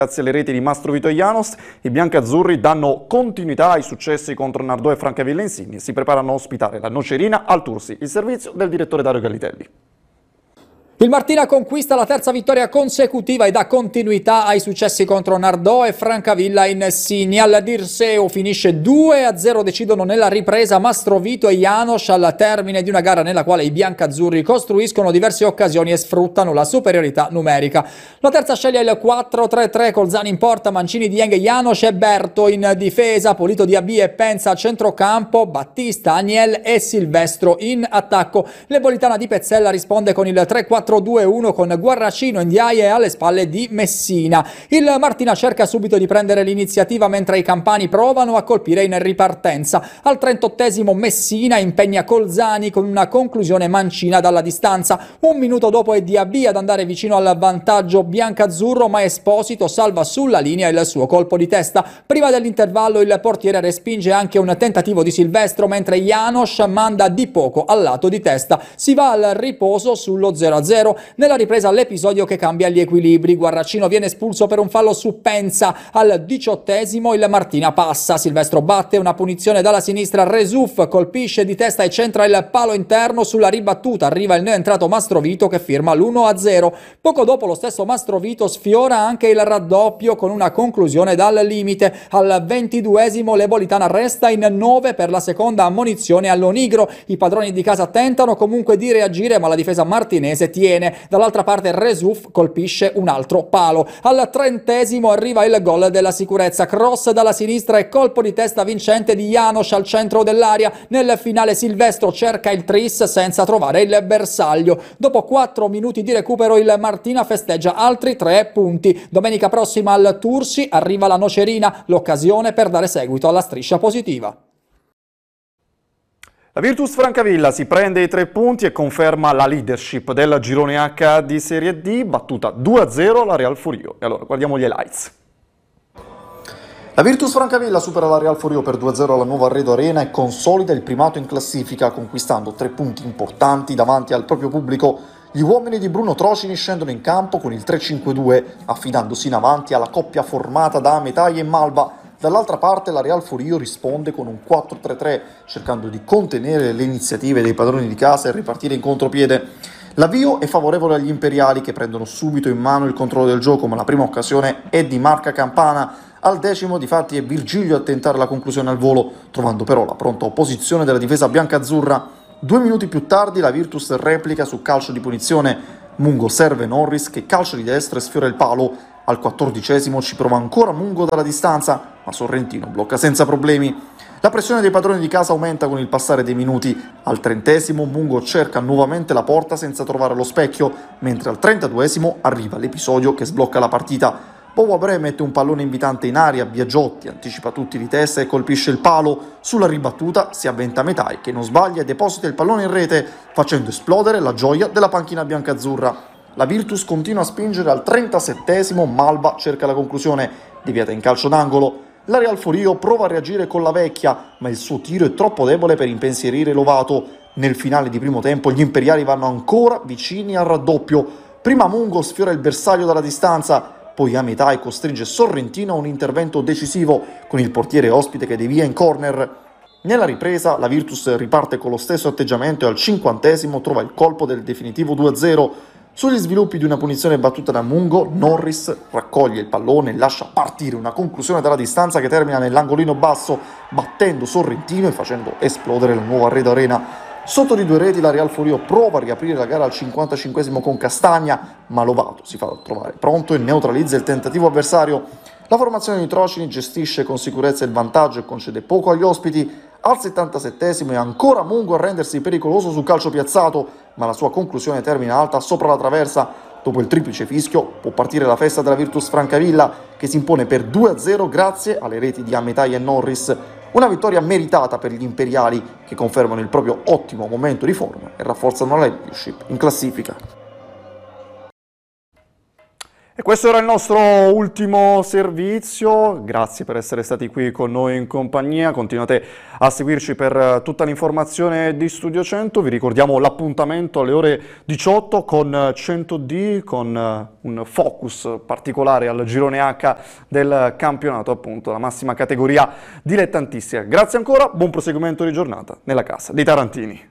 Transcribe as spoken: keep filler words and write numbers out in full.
Grazie alle reti di Mastrovito e Janos, i biancazzurri danno continuità ai successi contro Nardò e Francavilla Insigne e si preparano a ospitare la Nocerina al Tursi, il servizio del direttore Dario Gallitelli. Il Martina conquista la terza vittoria consecutiva e dà continuità ai successi contro Nardò e Francavilla Insigne. Al Dirseo finisce due a zero, decidono nella ripresa Mastrovito e Janos al termine di una gara nella quale i biancazzurri costruiscono diverse occasioni e sfruttano la superiorità numerica. La terza sceglie il quattro tre tre, Colzani in porta, Mancini, Dieng, Janos e Berto in difesa, Polito, Diaby e Penza a centrocampo, Battista, Aniel e Silvestro in attacco. L'Ebolitana di Pezzella risponde con il tre quattro due uno con Guarracino, Ndiaye alle spalle di Messina. Il Martina cerca subito di prendere l'iniziativa mentre i campani provano a colpire in ripartenza. Al trentottesimo Messina impegna Colzani con una conclusione mancina dalla distanza. Un minuto dopo è Diaby ad andare vicino al vantaggio biancazzurro, ma Esposito salva sulla linea il suo colpo di testa. Prima dell'intervallo il portiere respinge anche un tentativo di Silvestro, mentre Janos manda di poco al lato di testa. Si va al riposo sullo zero a zero. Nella ripresa l'episodio che cambia gli equilibri. Guarracino viene espulso per un fallo su Penza. Al diciottesimo il Martina passa. Silvestro batte una punizione dalla sinistra. Resuf colpisce di testa e centra il palo interno. Sulla ribattuta arriva il neoentrato Mastrovito che firma l'uno a zero. Poco dopo lo stesso Mastrovito sfiora anche il raddoppio con una conclusione dal limite. Al ventiduesimo l'Ebolitana resta in nove per la seconda ammonizione all'Onigro. I padroni di casa tentano comunque di reagire, ma la difesa martinese tiene. Dall'altra parte Resuf colpisce un altro palo. Al trentesimo arriva il gol della sicurezza. Cross dalla sinistra e colpo di testa vincente di Janos al centro dell'area. Nel finale Silvestro cerca il tris senza trovare il bersaglio. Dopo quattro minuti di recupero il Martina festeggia altri tre punti. Domenica prossima al Tursi arriva la Nocerina, l'occasione per dare seguito alla striscia positiva. La Virtus Francavilla si prende i tre punti e conferma la leadership del girone H di Serie D, battuta due a zero la Real Furio. E allora guardiamo gli highlights. La Virtus Francavilla supera la Real Furio per due a zero alla nuova Arredo Arena e consolida il primato in classifica, conquistando tre punti importanti davanti al proprio pubblico. Gli uomini di Bruno Trocini scendono in campo con il tre cinque due, affidandosi in avanti alla coppia formata da Ametai e Malva. Dall'altra parte la Real Furio risponde con un quattro tre tre, cercando di contenere le iniziative dei padroni di casa e ripartire in contropiede. L'avvio è favorevole agli imperiali, che prendono subito in mano il controllo del gioco, ma la prima occasione è di Marca Campana. Al decimo difatti è Virgilio a tentare la conclusione al volo, trovando però la pronta opposizione della difesa biancazzurra. Due minuti più tardi la Virtus replica su calcio di punizione. Mungo serve Norris che calcia di destra e sfiora il palo. Al quattordicesimo ci prova ancora Mungo dalla distanza, ma Sorrentino blocca senza problemi. La pressione dei padroni di casa aumenta con il passare dei minuti. Al trentesimo Mungo cerca nuovamente la porta senza trovare lo specchio, mentre al trentaduesimo arriva l'episodio che sblocca la partita. Bobo Abreu mette un pallone invitante in aria, Biagiotti anticipa tutti di testa e colpisce il palo. Sulla ribattuta si avventa Metai che non sbaglia e deposita il pallone in rete, facendo esplodere la gioia della panchina biancazzurra. La Virtus continua a spingere. Al trentasettesimo Malva cerca la conclusione, deviata in calcio d'angolo. La Real Furio prova a reagire con la vecchia, ma il suo tiro è troppo debole per impensierire Lovato. Nel finale di primo tempo gli imperiali vanno ancora vicini al raddoppio. Prima Mungo sfiora il bersaglio dalla distanza, poi Ametai costringe Sorrentino a un intervento decisivo con il portiere ospite che devia in corner. Nella ripresa la Virtus riparte con lo stesso atteggiamento e al cinquantesimo trova il colpo del definitivo due a zero. Sugli sviluppi di una punizione battuta da Mungo, Norris raccoglie il pallone e lascia partire una conclusione dalla distanza che termina nell'angolino basso, battendo Sorrentino e facendo esplodere la nuova Arredo Arena. Sotto di due reti la Real Furio prova a riaprire la gara al cinquantacinquesimo con Castagna, ma Lovato si fa trovare pronto e neutralizza il tentativo avversario. La formazione di Trocini gestisce con sicurezza il vantaggio e concede poco agli ospiti. Al settantasettesimo è ancora Mungo a rendersi pericoloso sul calcio piazzato, ma la sua conclusione termina alta sopra la traversa. Dopo il triplice fischio può partire la festa della Virtus Francavilla, che si impone per due a zero grazie alle reti di Ametai e Norris. Una vittoria meritata per gli imperiali, che confermano il proprio ottimo momento di forma e rafforzano la leadership in classifica. E questo era il nostro ultimo servizio, grazie per essere stati qui con noi in compagnia, continuate a seguirci per tutta l'informazione di Studio cento, vi ricordiamo l'appuntamento alle ore diciotto con cento D, con un focus particolare al girone H del campionato, appunto, la massima categoria dilettantistica. Grazie ancora, buon proseguimento di giornata nella casa dei Tarantini.